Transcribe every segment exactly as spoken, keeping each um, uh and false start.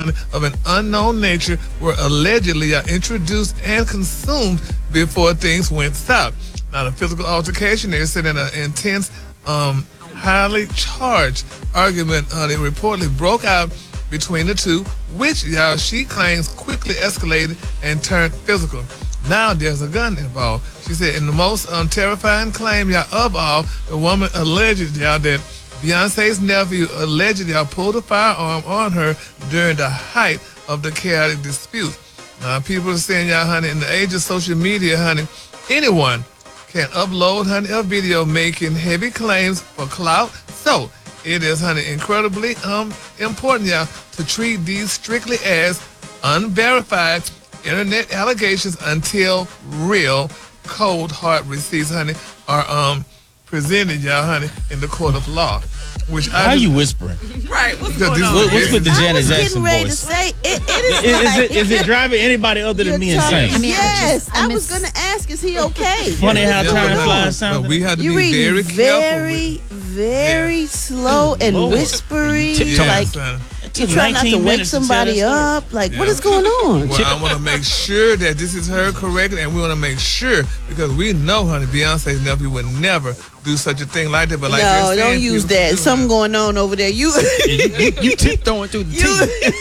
honey, of an unknown nature were allegedly uh, introduced and consumed before things went south. Now, the physical altercation, they said in an intense, um, highly charged argument, uh, they reportedly broke out between the two, which y'all she claims quickly escalated and turned physical. Now there's a gun involved. She said, in the most um, terrifying claim, y'all, of all, the woman alleged, y'all, that Beyonce's nephew allegedly y'all pulled a firearm on her during the height of the chaotic dispute. Now, people are saying, y'all, honey, in the age of social media, honey, anyone can upload, honey, a video making heavy claims for clout. So it is, honey, incredibly um important, y'all, to treat these strictly as unverified internet allegations until real cold hard receipts, honey, are um presented, y'all, honey, in the court of law. Which How I are just, you whispering? Right, what's going on? What, what's with the Janet I was Jackson getting ready voice? to say, it, it is, Is, is like, it is it driving anybody other than me you're insane? talking- I mean, I yes, just- I I, was miss- going to ask, is he okay? Funny how Yeah, time but- flies but sounding. we have to You be reading very very, careful. very slow and Lord. whispery, Tiptoe. like son. you trying not to nineteen wake minutes to tell somebody that story. up. Like, Yeah. what is going on? Well, I want to make sure that this is her correctly, and we want to make sure, because we know, honey, Beyonce's nephew would never do such a thing like that. But like No, you're saying, don't use people that. do Something going on over there. You, you, you tiptoeing through the you,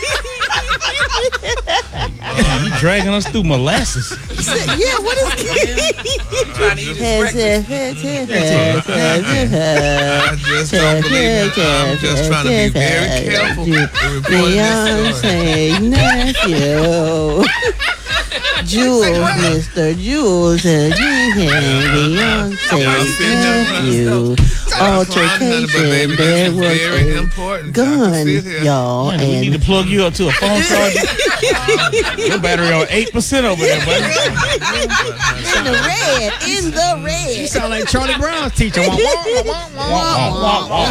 You dragging us through molasses. yeah. What is? Trying to eat his breakfast. I just don't believe it. I'm just trying to be very careful in reporting this story. Beyonce nephew, Jules, Mister Jules, and Beyonce nephew. Altercation. There was very a important. gun, Sit here. y'all, Man, we need to and plug you up to a phone charger. Your battery on eight percent over there, buddy. in the red, in the red. Sound like Charlie Brown's teacher. Wah, wah, wah, wah, wah, wah.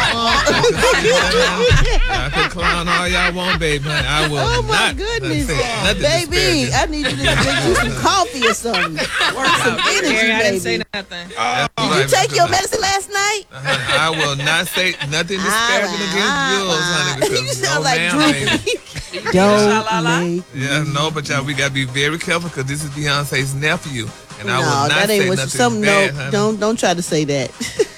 I can clown all y'all want, baby. honey. I will Oh my not goodness, say nothing baby! disparaging. I need you to drink you some coffee or something. Work some energy, Gary, I didn't say baby. nothing. That's Did you right, take Mister your Knight. medicine last night? Honey, I will not say nothing disparaging against Jules, honey, because You sound no, like ma'am, Droopy. baby. Don't make Yeah, no, but y'all, we gotta be very careful because this is Beyonce's nephew, and I will no, not that say ain't what nothing some bad, no. honey. Don't don't try to say that.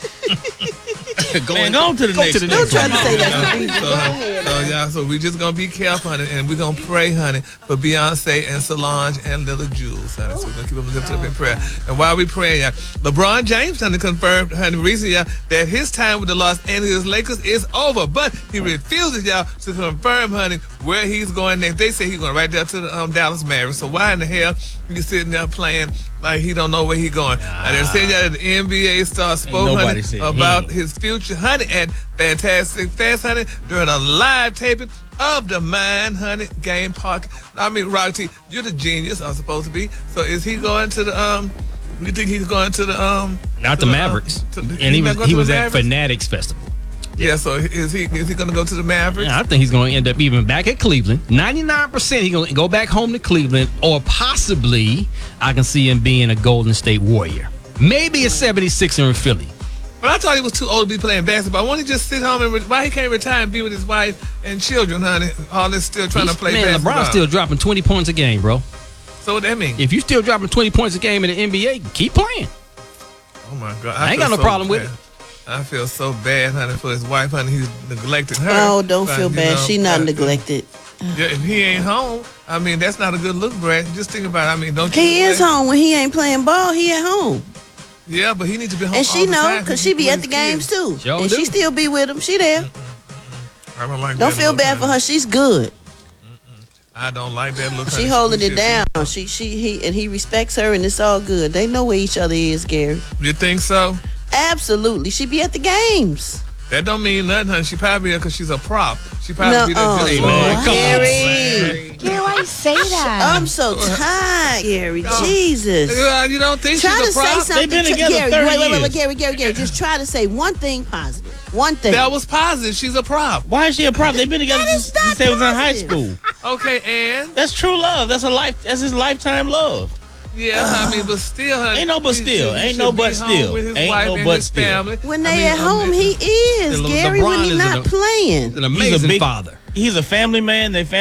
Man, go on to the next. Don't try to say So, that. so, y'all, so we just gonna be careful, honey, and we're gonna pray, honey, for Beyonce and Solange and Little Jules, honey. So we're gonna keep them lifted up in prayer. And while we praying, y'all, LeBron James, honey, confirmed, honey, recently, y'all, that his time with the Los Angeles Lakers is over, but he refuses, y'all, to confirm, honey, where he's going next. They say he's going right there to the um, Dallas Mavericks. So why in the hell you sitting there playing like he don't know where he going? Nah. And they're saying that the N B A star spoke, nobody honey, said about he. his future, honey, at Fantastic Fest, honey, during a live taping of the Mind, honey, Game Park. I mean, Rocky, you're the genius, I'm supposed to be. So is he going to the, um, you think he's going to the, um... Not to the the, Mavericks. Um, to the, and he not was going he to was the at Mavericks? Fanatics Festival. Yeah, so is he is he going to go to the Mavericks? Yeah, I think he's going to end up even back at Cleveland. ninety-nine percent he's going to go back home to Cleveland, or possibly I can see him being a Golden State Warrior. Maybe a seventy-sixer in Philly. But I thought he was too old to be playing basketball. Why don't he just sit home and re- why he can't retire and be with his wife and children, honey? All this still trying He's- to play man, basketball. LeBron's still dropping twenty points a game, bro. So what that mean? If you still dropping twenty points a game in the N B A, keep playing. Oh my God! I ain't feel got no so problem with bad. it. I feel so bad, honey, for his wife, honey. He's neglected her. Oh, don't But, feel you bad. know, She not uh, neglected. Yeah, if he ain't home, I mean, that's not a good look, Brad. Just think about it. I mean, don't you? He is neglect- home when he ain't playing ball. He at home, Yeah, but he needs to be home. and she all the know time because he she be with at the his games kids. too, Sure and do. she still be with him. She there. I don't like Don't that feel look, bad for honey. her. She's good. I don't like that look. She honey. holding She it should- down. She she he and he respects her, and it's all good. They know where each other is, Gary. You think so? Absolutely. She be at the games. That don't mean nothing, honey. She probably there because she's a prop. She probably No, be there oh, just for man, her. come on, Gary. Gary, why you say that? I'm so tired, Gary. Jesus. Uh, You don't think Try to she's a say prop? something. been to- together Gary, thirty wait, wait, wait, wait, years. Gary, Gary, Gary. Just try to say one thing positive. One thing. That was positive. She's a prop. Why is she a problem? They've been together That is since, not since they was in high positive. school. Okay, and That's true love. That's a life. That's his lifetime love. yeah, I mean, but still, honey, Ain't no but he still. should- he Ain't no should be but home still. with his Ain't wife no and but his still. family. When I they mean, at I'm home, just- he is, Le- Gary, LeBron when he is not an- playing. An He's a amazing big father. He's a family man. They